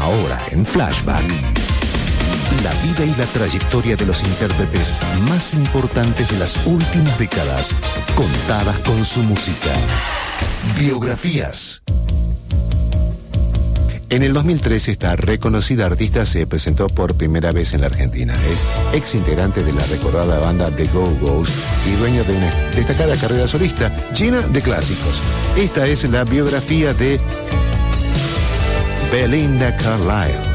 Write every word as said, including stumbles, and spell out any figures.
Ahora en Flashback, la vida y la trayectoria de los intérpretes más importantes de las últimas décadas, contadas con su música. Biografías. En el dos mil tres esta reconocida artista se presentó por primera vez en la Argentina. Es ex integrante de la recordada banda The Go-Go's y dueño de una destacada carrera solista llena de clásicos. Esta es la biografía de Belinda Carlisle.